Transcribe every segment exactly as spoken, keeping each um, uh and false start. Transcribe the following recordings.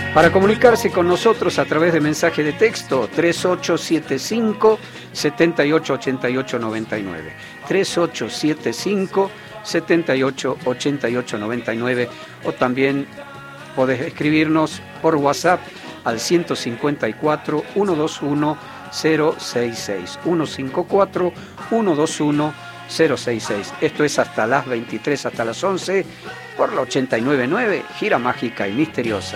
Para comunicarse con nosotros a través de mensaje de texto, tres ocho siete cinco, siete ocho ocho ocho nueve nueve, tres ocho siete cinco, siete ocho ocho ocho nueve nueve, o también podés escribirnos por WhatsApp al ciento cincuenta y cuatro, ciento veintiuno, cero sesenta y seis, ciento cincuenta y cuatro, ciento veintiuno, cero sesenta y seis. Esto es hasta las veintitrés, hasta las once, por la ochenta y nueve punto nueve, Gira Mágica y Misteriosa.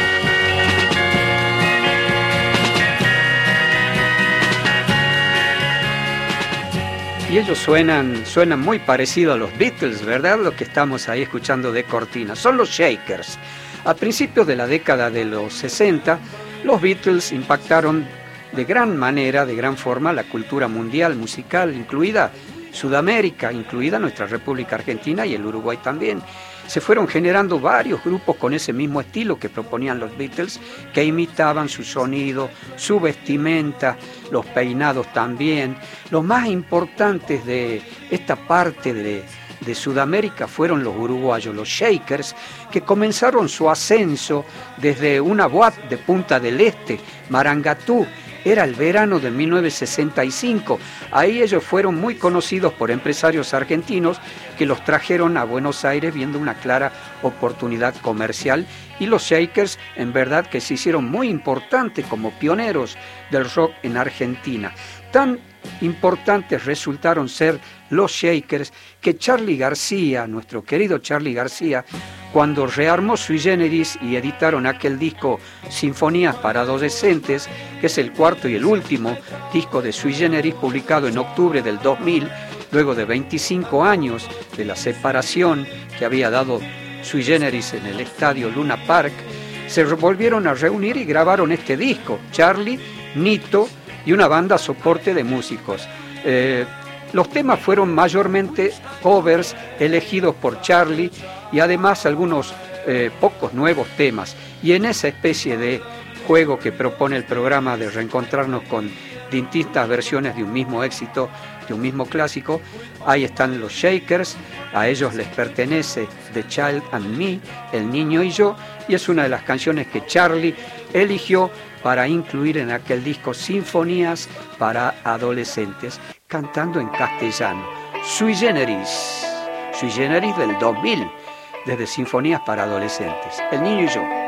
Y ellos suenan, suenan muy parecido a los Beatles, ¿verdad? Lo que estamos ahí escuchando de cortina. Son los Shakers. A principios de la década de los sesenta, los Beatles impactaron de gran manera, de gran forma, la cultura mundial musical, incluida Sudamérica, incluida nuestra República Argentina y el Uruguay también. Se fueron generando varios grupos con ese mismo estilo que proponían los Beatles, que imitaban su sonido, su vestimenta, los peinados también. Los más importantes de esta parte de, de Sudamérica fueron los uruguayos, los Shakers, que comenzaron su ascenso desde una boate de Punta del Este, Marangatú. Era el verano de mil novecientos sesenta y cinco. Ahí ellos fueron muy conocidos por empresarios argentinos que los trajeron a Buenos Aires viendo una clara oportunidad comercial, y los Shakers en verdad que se hicieron muy importantes como pioneros del rock en Argentina. Tan importantes resultaron ser los Shakers que Charly García, nuestro querido Charly García, cuando rearmó Sui Generis y editaron aquel disco Sinfonías para Adolescentes, que es el cuarto y el último disco de Sui Generis, publicado en octubre del dos mil, luego de veinticinco años de la separación que había dado Sui Generis en el estadio Luna Park, se volvieron a reunir y grabaron este disco, Charly, Nito y una banda soporte de músicos. Eh, los temas fueron mayormente covers elegidos por Charly y además algunos eh, pocos nuevos temas. Y en esa especie de juego que propone el programa de reencontrarnos con distintas versiones de un mismo éxito, de un mismo clásico, ahí están los Shakers, a ellos les pertenece The Child and Me, El Niño y Yo, y es una de las canciones que Charly eligió para incluir en aquel disco Sinfonías para Adolescentes, cantando en castellano. Sui Generis, Sui Generis del dos mil, desde Sinfonías para Adolescentes. El Niño y Yo.